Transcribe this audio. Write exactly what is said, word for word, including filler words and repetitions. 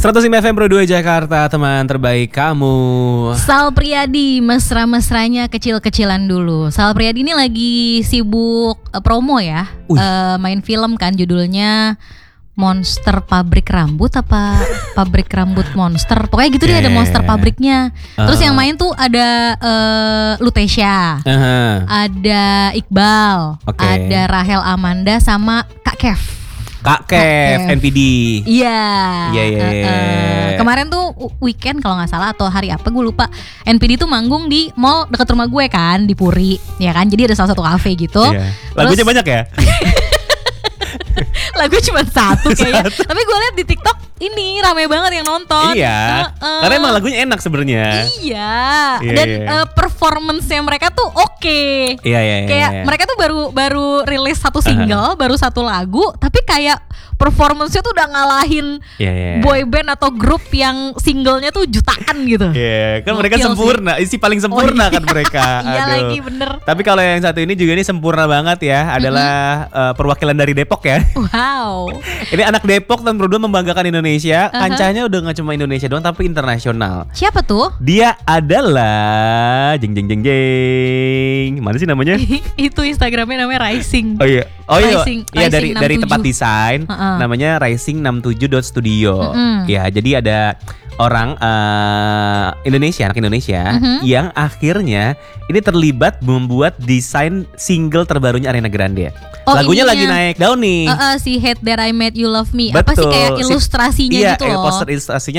seratus lima F M Pro dua Jakarta, teman terbaik kamu. Sal Priadi, mesra-mesranya kecil-kecilan dulu. Sal Priadi ini lagi sibuk uh, promo ya, uh, main film kan, judulnya Monster Pabrik Rambut apa Pabrik Rambut Monster, pokoknya gitu deh, yeah, ada monster pabriknya. Terus uh. yang main tuh ada uh, Lutecia, uh-huh. ada Iqbal, okay. ada Rahel Amanda sama Kak Kev. Kak Kev, N P D. Iya. Iya iya. Kemarin tuh weekend kalau nggak salah atau hari apa gue lupa. N P D tuh manggung di mall dekat rumah gue kan, di Puri, ya kan. Jadi ada salah satu kafe gitu. Iya. Lagunya terus, banyak ya? Lagu cuma satu kayaknya. Tapi gue lihat di TikTok ini rame banget yang nonton. Iya. Uh, uh. Karena emang lagunya enak sebenarnya. Iya. Iya. Dan uh, performance-nya mereka tuh oke. Okay. Iya, iya, iya. Kayak iya. mereka tuh baru baru rilis satu single, uh-huh. baru satu lagu, tapi kayak performance-nya tuh udah ngalahin yeah, yeah. boy band atau grup yang singlenya tuh jutaan gitu. Iya, yeah, kan mereka sempurna, isi paling sempurna oh, iya. kan mereka. Iya lagi bener. Tapi kalau yang satu ini juga ini sempurna banget ya, adalah mm-hmm. uh, perwakilan dari Depok ya. Wow. Ini anak Depok dan berdua membanggakan Indonesia. Uh-huh. Kancahnya udah gak cuma Indonesia doang tapi internasional. Siapa tuh? Dia adalah jeng jeng jeng jeng. Mana sih namanya? Itu Instagramnya namanya Rising. Oh iya. Oh iya. Rising, iya Rising dari enam tujuh. Dari tempat desain. Uh-uh. Namanya rising enam tujuh dot studio. Mm-hmm. Ya, jadi ada orang uh, Indonesia, anak Indonesia mm-hmm. yang akhirnya ini terlibat membuat desain single terbarunya Ariana Grande. Oh, lagunya lagi naik daun nih. Uh, uh, si Hate That I Made You Love Me. Betul. Apa sih kayak ilustrasinya si, gitu iya, loh. Poster ilustrasinya